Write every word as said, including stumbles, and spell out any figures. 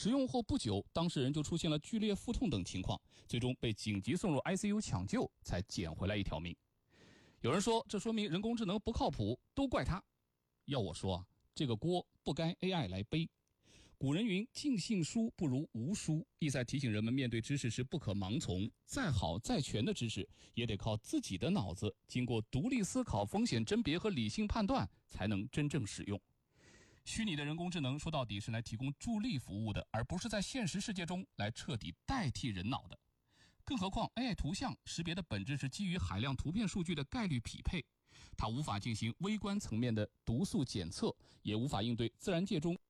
使用后不久，当事人就出现了剧烈腹痛等情况，最终被紧急送入 I C U 抢救，才捡回来一条命。有人说，这说明人工智能不靠谱，都怪它。要我说啊，这个锅不该 A I 来背。古人云，尽信书不如无书，意在提醒人们面对知识时不可盲从，再好再全的知识也得靠自己的脑子，经过独立思考、风险甄别和理性判断，才能真正使用。虚拟的人工智能说到底是来提供助力服务的，而不是在现实世界中来彻底代替人脑的。更何况 A I 图像识别的本质是基于海量图片数据的概率匹配，它无法进行微观层面的读速检测，也无法应对自然界中